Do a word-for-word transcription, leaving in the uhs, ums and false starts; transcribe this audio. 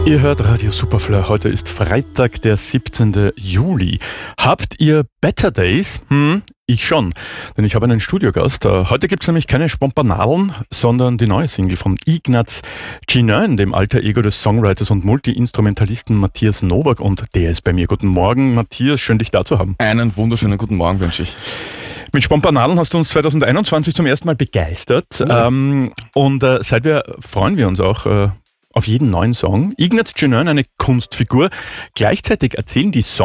Ihr hört Radio Superfly. Heute ist Freitag, der siebzehnten Juli. Habt ihr Better Days? Hm, ich schon. Denn ich habe einen Studiogast. Heute gibt es nämlich keine Spompanadeln, sondern die neue Single von Ignaz G9, dem alter Ego des Songwriters und Multi-Instrumentalisten Matthias Nowak. Und der ist bei mir. Guten Morgen, Matthias. Schön, dich da zu haben. Einen wunderschönen guten Morgen wünsche ich. Mit Spompanadeln hast du uns zwanzig einundzwanzig zum ersten Mal begeistert. Oh. Ähm, und äh, seither freuen wir uns auch äh, auf jeden neuen Song. Ignaz G9, eine Kunstfigur. Gleichzeitig erzählen die Songs